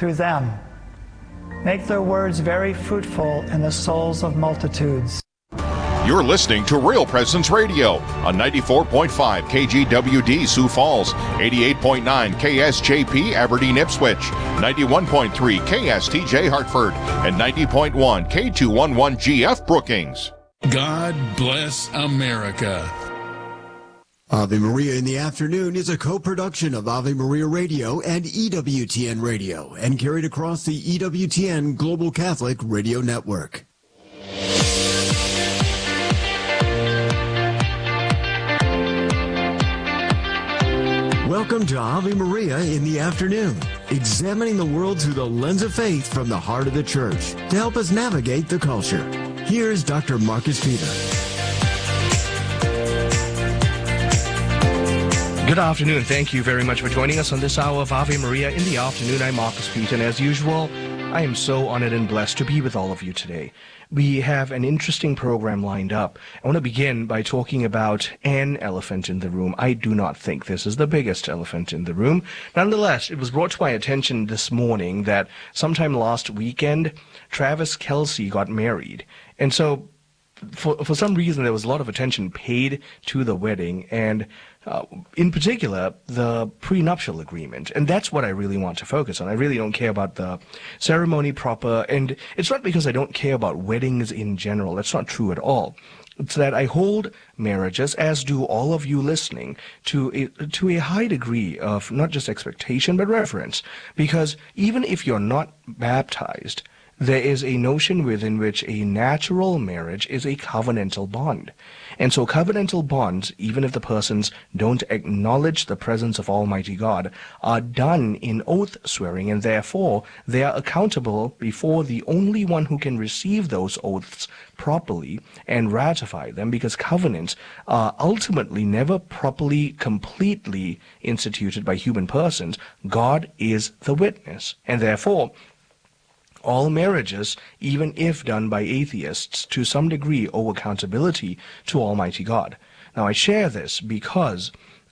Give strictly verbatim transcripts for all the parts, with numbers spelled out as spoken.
through them. Make their words very fruitful in the souls of multitudes. You're listening to Real Presence Radio on ninety-four point five K G W D Sioux Falls, eighty-eight point nine K S J P Aberdeen Ipswich, ninety-one point three K S T J Hartford, and ninety point one K two eleven G F Brookings. God bless America. Ave Maria in the Afternoon is a co-production of Ave Maria Radio and E W T N Radio and carried across the E W T N Global Catholic Radio Network. Welcome to Ave Maria in the Afternoon, examining the world through the lens of faith from the heart of the church to help us navigate the culture. Here's Doctor Marcus Peter. Good afternoon. Thank you very much for joining us on this hour of Ave Maria in the Afternoon. I'm Marcus Peter, and as usual, I am so honored and blessed to be with all of you today. We have an interesting program lined up. I want to begin by talking about an elephant in the room. I do not think this is the biggest elephant in the room. Nonetheless, it was brought to my attention this morning that sometime last weekend, Travis Kelce got married. And so For, for some reason, there was a lot of attention paid to the wedding, and uh, in particular, the prenuptial agreement. And that's what I really want to focus on. I really don't care about the ceremony proper, and it's not because I don't care about weddings in general. That's not true at all. It's that I hold marriages, as do all of you listening, to a, to a high degree of not just expectation, but reverence. Because even if you're not baptized, there is a notion within which a natural marriage is a covenantal bond. And so covenantal bonds, even if the persons don't acknowledge the presence of Almighty God, are done in oath swearing, and therefore they are accountable before the only one who can receive those oaths properly and ratify them, because covenants are ultimately never properly, completely instituted by human persons. God is the witness, and therefore all marriages, even if done by atheists, to some degree owe accountability to Almighty God. Now, I share this because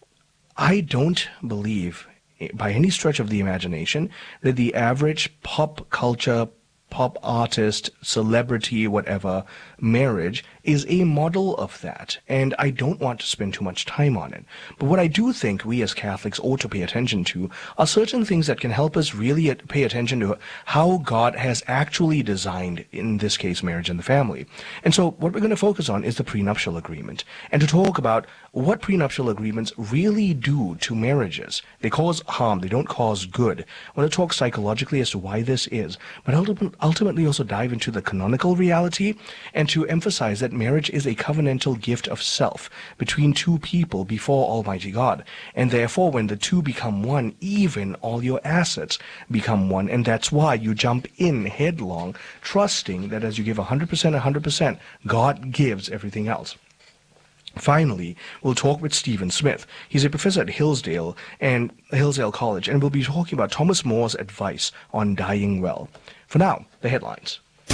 I don't believe, by any stretch of the imagination, that the average pop culture, pop artist, celebrity, whatever, marriage is a model of that, and I don't want to spend too much time on it. But what I do think we as Catholics ought to pay attention to are certain things that can help us really pay attention to how God has actually designed, in this case, marriage and the family. And so what we're going to focus on is the prenuptial agreement, and to talk about what prenuptial agreements really do to marriages. They cause harm, they don't cause good. I want to talk psychologically as to why this is, but ultimately also dive into the canonical reality and to emphasize that marriage is a covenantal gift of self between two people before Almighty God. And therefore, when the two become one, even all your assets become one. And that's why you jump in headlong, trusting that as you give one hundred percent, one hundred percent, God gives everything else. Finally, we'll talk with Stephen Smith. He's a professor at Hillsdale and Hillsdale College, and we'll be talking about Thomas More's advice on dying well. For now, the headlines.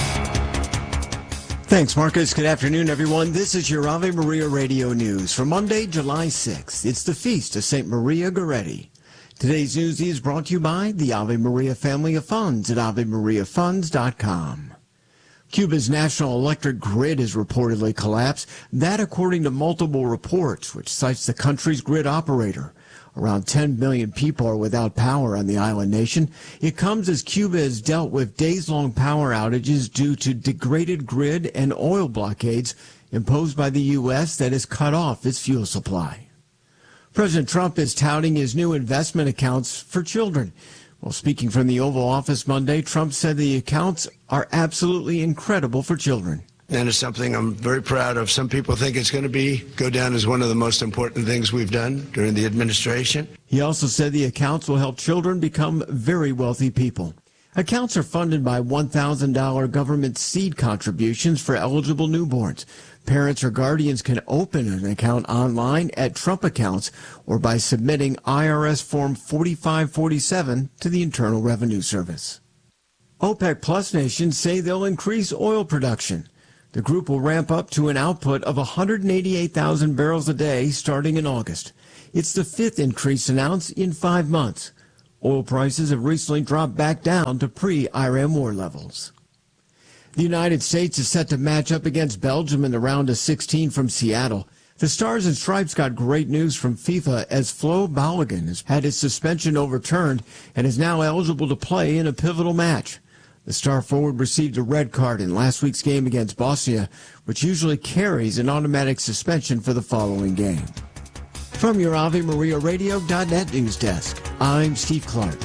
Thanks, Marcus. Good afternoon, everyone. This is your Ave Maria Radio News for Monday, July sixth. It's the feast of Saint Maria Goretti. Today's news is brought to you by the Ave Maria family of funds at ave maria funds dot com. Cuba's national electric grid has reportedly collapsed, that according to multiple reports, which cites the country's grid operator. Around ten million people are without power on the island nation. It comes as Cuba has dealt with days-long power outages due to degraded grid and oil blockades imposed by the U S that has cut off its fuel supply. President Trump is touting his new investment accounts for children. While speaking from the Oval Office Monday, Trump said the accounts are absolutely incredible for children. And it's something I'm very proud of. Some people think it's going to be go down as one of the most important things we've done during the administration. He also said the accounts will help children become very wealthy people. Accounts are funded by one thousand dollars government seed contributions for eligible newborns. Parents or guardians can open an account online at Trump Accounts or by submitting I R S Form forty-five forty-seven to the Internal Revenue Service. OPEC Plus nations say they'll increase oil production. The group will ramp up to an output of one hundred eighty-eight thousand barrels a day starting in August. It's the fifth increase announced in five months. Oil prices have recently dropped back down to pre-Iran war levels. The United States is set to match up against Belgium in the round of sixteen from Seattle. The Stars and Stripes got great news from FIFA as Flo Balogun has had his suspension overturned and is now eligible to play in a pivotal match. The star forward received a red card in last week's game against Bosnia, which usually carries an automatic suspension for the following game. From your Ave Maria Radio dot net news desk, I'm Steve Clark.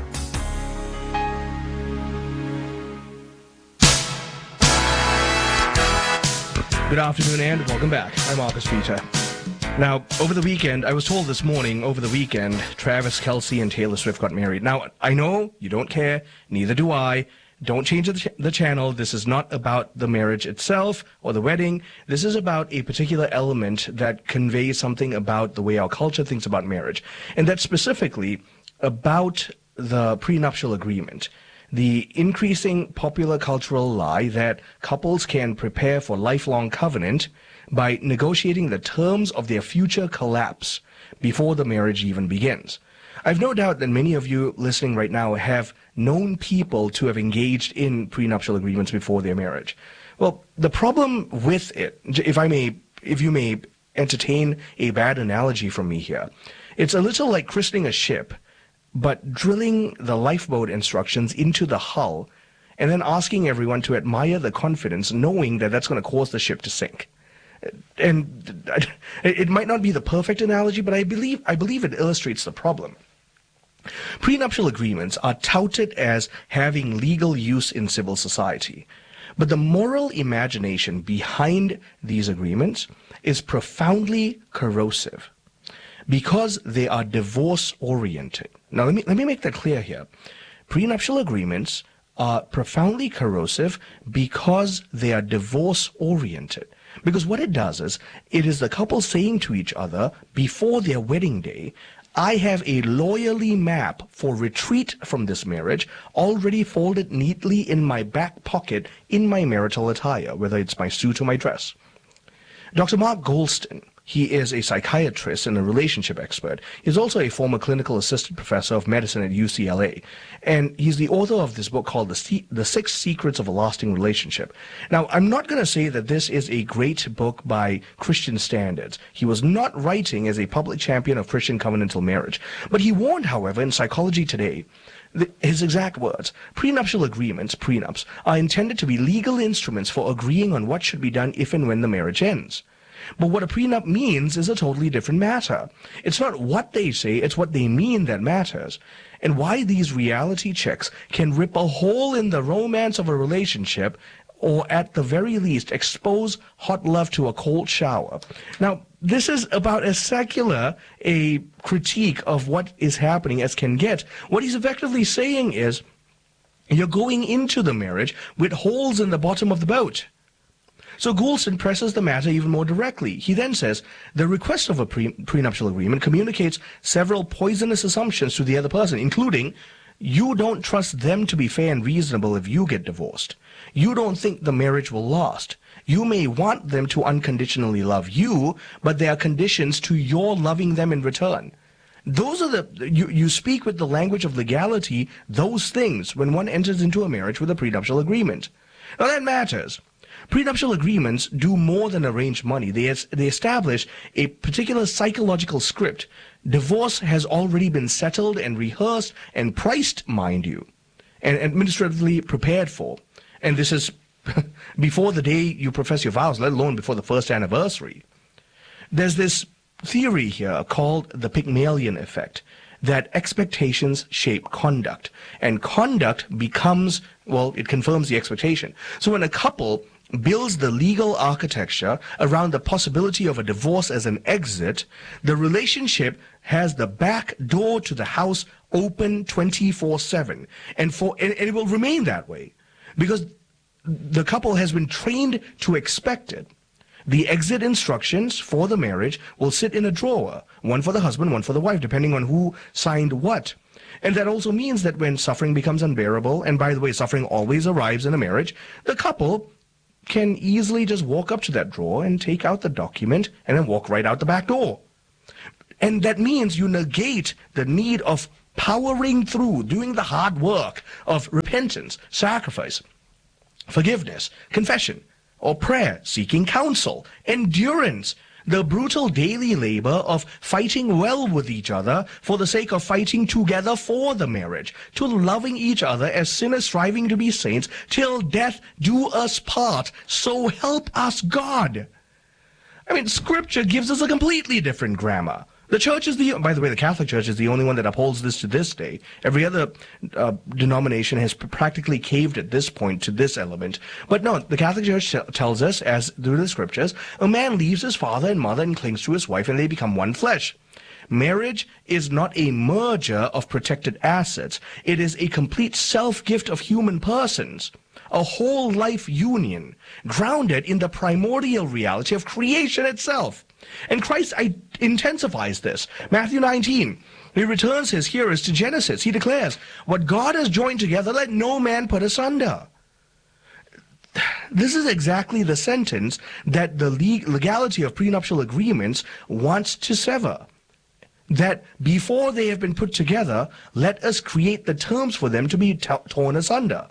Good afternoon and welcome back. I'm Marcus Peter. Now, over the weekend, I was told this morning, over the weekend, Travis Kelce and Taylor Swift got married. Now, I know you don't care, neither do I. Don't change the, ch- the channel. This is not about the marriage itself or the wedding. This is about a particular element that conveys something about the way our culture thinks about marriage. And that's specifically about the prenuptial agreement. The increasing popular cultural lie that couples can prepare for lifelong covenant by negotiating the terms of their future collapse before the marriage even begins. I've no doubt that many of you listening right now have known people to have engaged in prenuptial agreements before their marriage. Well, the problem with it, if I may, if you may entertain a bad analogy from me here, it's a little like christening a ship, but drilling the lifeboat instructions into the hull and then asking everyone to admire the confidence, knowing that that's going to cause the ship to sink. And it might not be the perfect analogy, but I believe I believe it illustrates the problem. Prenuptial agreements are touted as having legal use in civil society, but the moral imagination behind these agreements is profoundly corrosive because they are divorce-oriented. Now, let me, let me make that clear here. Prenuptial agreements are profoundly corrosive because they are divorce-oriented. Because what it does is, it is the couple saying to each other before their wedding day, I have a lawyerly map for retreat from this marriage already folded neatly in my back pocket in my marital attire, whether it's my suit or my dress. Doctor Mark Goldstein, he is a psychiatrist and a relationship expert. He's also a former clinical assistant professor of medicine at U C L A. And he's the author of this book called The, Se- the Six Secrets of a Lasting Relationship. Now, I'm not going to say that this is a great book by Christian standards. He was not writing as a public champion of Christian covenantal marriage. But he warned, however, in Psychology Today, the, his exact words, prenuptial agreements, prenups, are intended to be legal instruments for agreeing on what should be done if and when the marriage ends. But what a prenup means is a totally different matter. It's not what they say, it's what they mean that matters. And why these reality checks can rip a hole in the romance of a relationship, or at the very least expose hot love to a cold shower. Now, this is about as secular a critique of what is happening as can get. What he's effectively saying is, you're going into the marriage with holes in the bottom of the boat. So Goulston presses the matter even more directly. He then says, the request of a pre- prenuptial agreement communicates several poisonous assumptions to the other person, including, you don't trust them to be fair and reasonable if you get divorced. You don't think the marriage will last. You may want them to unconditionally love you, but there are conditions to your loving them in return. Those are the, you, you speak with the language of legality, those things, when one enters into a marriage with a prenuptial agreement. Now that matters. Prenuptial agreements do more than arrange money. They, they establish a particular psychological script. Divorce has already been settled and rehearsed and priced, mind you, and administratively prepared for. And this is before the day you profess your vows, let alone before the first anniversary. There's this theory here called the Pygmalion effect, that expectations shape conduct, and conduct becomes, well, it confirms the expectation. So when a couple builds the legal architecture around the possibility of a divorce as an exit, the relationship has the back door to the house open twenty-four seven, and for and, and it will remain that way because the couple has been trained to expect it. The exit instructions for the marriage will sit in a drawer, one for the husband, one for the wife, depending on who signed what. And that also means that when suffering becomes unbearable, and by the way, suffering always arrives in a marriage, the couple can easily just walk up to that drawer and take out the document and then walk right out the back door. And that means you negate the need of powering through, doing the hard work of repentance, sacrifice, forgiveness, confession, or prayer, seeking counsel, endurance, the brutal daily labor of fighting well with each other for the sake of fighting together for the marriage, to loving each other as sinners striving to be saints, till death do us part, so help us God. I mean, Scripture gives us a completely different grammar. The church is the, by the way, the Catholic Church is the only one that upholds this to this day. Every other uh, denomination has practically caved at this point to this element. But no, the Catholic Church tells us, as through the Scriptures, a man leaves his father and mother and clings to his wife, and they become one flesh. Marriage is not a merger of protected assets. It is a complete self-gift of human persons. A whole life union, grounded in the primordial reality of creation itself. And Christ intensifies this. Matthew nineteen, he returns his hearers to Genesis. He declares, what God has joined together, let no man put asunder. This is exactly the sentence that the legality of prenuptial agreements wants to sever. That before they have been put together, let us create the terms for them to be torn asunder.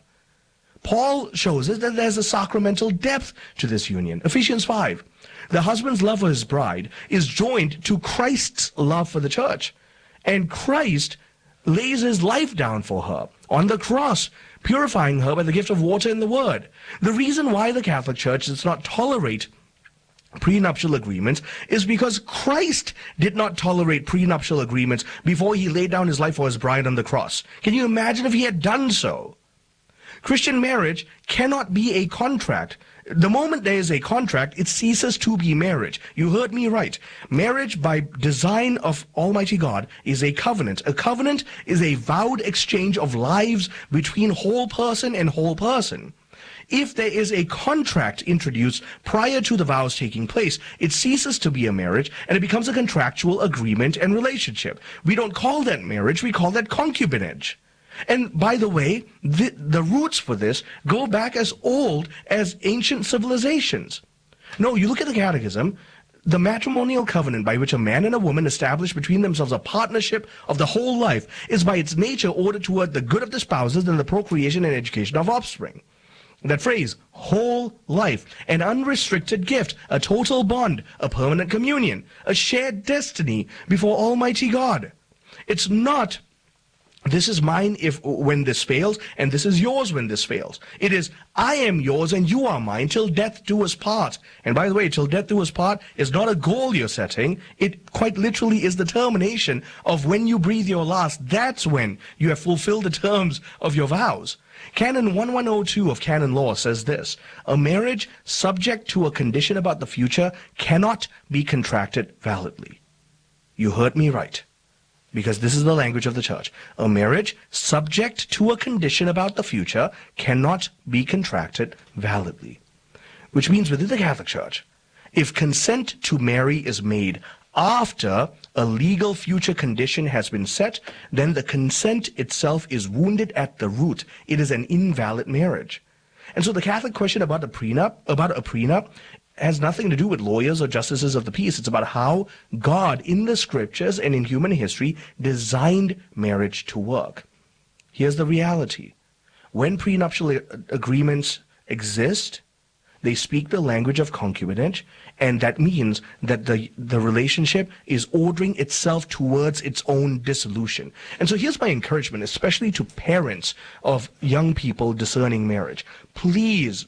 Paul shows us that there's a sacramental depth to this union. Ephesians five, the husband's love for his bride is joined to Christ's love for the church. And Christ lays his life down for her on the cross, purifying her by the gift of water and the word. The reason why the Catholic Church does not tolerate prenuptial agreements is because Christ did not tolerate prenuptial agreements before he laid down his life for his bride on the cross. Can you imagine if he had done so? Christian marriage cannot be a contract. The moment there is a contract, it ceases to be marriage. You heard me right. Marriage, by design of Almighty God, is a covenant. A covenant is a vowed exchange of lives between whole person and whole person. If there is a contract introduced prior to the vows taking place, it ceases to be a marriage and it becomes a contractual agreement and relationship. We don't call that marriage, we call that concubinage. And by the way, the, the roots for this go back as old as ancient civilizations. No, you look at the Catechism, the matrimonial covenant by which a man and a woman establish between themselves a partnership of the whole life is by its nature ordered toward the good of the spouses and the procreation and education of offspring. That phrase, whole life, an unrestricted gift, a total bond, a permanent communion, a shared destiny before Almighty God. It's not, this is mine if when this fails, and this is yours when this fails. It is, I am yours and you are mine till death do us part. And by the way, till death do us part is not a goal you're setting. It quite literally is the termination of when you breathe your last. That's when you have fulfilled the terms of your vows. Canon eleven oh two of canon law says this: a marriage subject to a condition about the future cannot be contracted validly. You heard me right, because this is the language of the church. A marriage subject to a condition about the future cannot be contracted validly. Which means within the Catholic Church, if consent to marry is made after a legal future condition has been set, then the consent itself is wounded at the root. It is an invalid marriage. And so the Catholic question about a prenup, about a prenup, has nothing to do with lawyers or justices of the peace. It's about how God in the scriptures and in human history designed marriage to work. Here's the reality. When prenuptial agreements exist, they speak the language of concubinage, and that means that the, the relationship is ordering itself towards its own dissolution. And so here's my encouragement, especially to parents of young people discerning marriage. Please,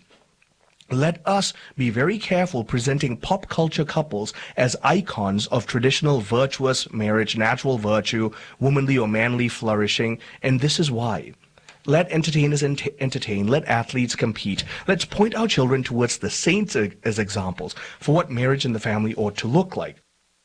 let us be very careful presenting pop culture couples as icons of traditional virtuous marriage, natural virtue, womanly or manly flourishing, and this is why. Let entertainers ent entertain. Let athletes compete. Let's point our children towards the saints as examples for what marriage and the family ought to look like.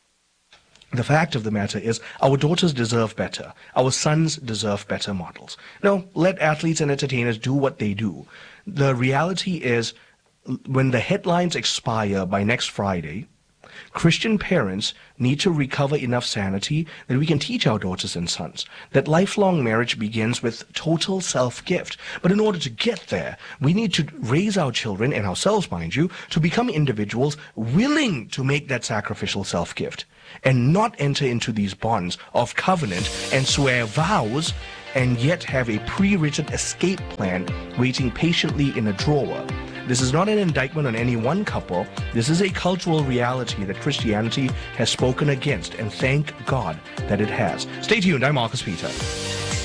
The fact of the matter is, our daughters deserve better. Our sons deserve better models. No, let athletes and entertainers do what they do. The reality is, when the headlines expire by next Friday, Christian parents need to recover enough sanity that we can teach our daughters and sons that lifelong marriage begins with total self-gift. But in order to get there, we need to raise our children, and ourselves, mind you, to become individuals willing to make that sacrificial self-gift and not enter into these bonds of covenant and swear vows and yet have a pre-written escape plan waiting patiently in a drawer. This is not an indictment on any one couple. This is a cultural reality that Christianity has spoken against, and thank God that it has. Stay tuned. I'm Marcus Peter.